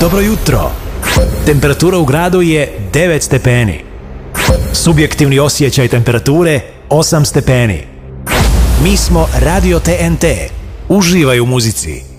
Dobro jutro. Temperatura u gradu je 9 stepeni. Subjektivni osjećaj temperature 8 stepeni. Mi smo Radio TNT. Uživaj u muzici.